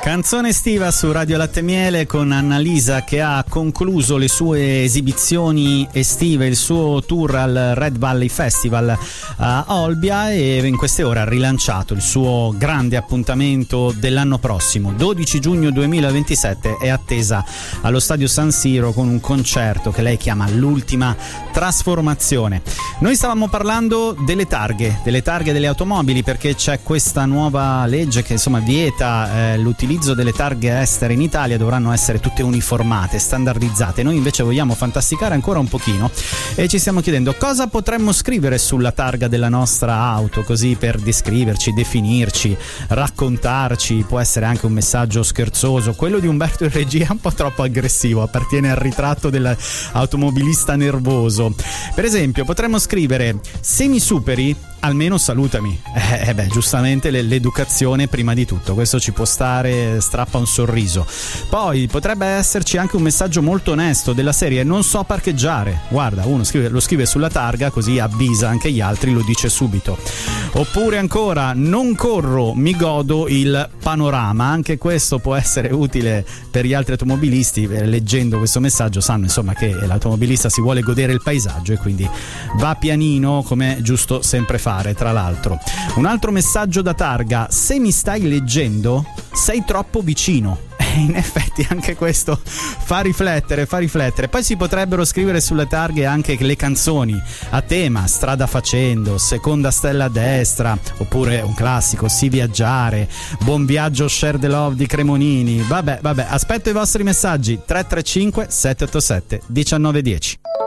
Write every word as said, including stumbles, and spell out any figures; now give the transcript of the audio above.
Canzone estiva su Radio Latte Miele con Annalisa, che ha concluso le sue esibizioni estive, il suo tour al Red Valley Festival a Olbia, e in queste ore ha rilanciato il suo grande appuntamento dell'anno prossimo. dodici giugno duemilaventisette è attesa allo Stadio San Siro con un concerto che lei chiama l'ultima trasformazione. Noi stavamo parlando delle targhe, delle targhe delle automobili, perché c'è questa nuova legge che insomma vieta eh, l'utilizzo delle targhe estere in Italia, dovranno essere tutte uniformate, standardizzate. Noi invece vogliamo fantasticare ancora un pochino e ci stiamo chiedendo cosa potremmo scrivere sulla targa della nostra auto, così per descriverci, definirci, raccontarci. Può essere anche un messaggio scherzoso. Quello di Umberto in regia è un po' troppo aggressivo, appartiene al ritratto dell'automobilista nervoso. Per esempio potremmo scrivere: se mi superi almeno salutami. Eh, eh beh, giustamente l'educazione prima di tutto, questo ci può stare, strappa un sorriso. Poi potrebbe esserci anche un messaggio molto onesto della serie: non so parcheggiare. Guarda, uno scrive, lo scrive sulla targa, così avvisa anche gli altri, lo dice subito. Oppure ancora: non corro, mi godo il panorama. Anche questo può essere utile per gli altri automobilisti. Leggendo questo messaggio sanno insomma che l'automobilista si vuole godere il paesaggio e quindi va pianino, come è giusto sempre fare. Tra l'altro, un altro messaggio da targa: se mi stai leggendo sei troppo vicino. In effetti anche questo fa riflettere, fa riflettere. Poi si potrebbero scrivere sulle targhe anche le canzoni a tema: strada facendo, seconda stella a destra, oppure un classico, Si viaggiare, Buon viaggio Share the Love di Cremonini. Vabbè, vabbè, aspetto i vostri messaggi. Tre tre cinque sette otto sette uno nove uno zero.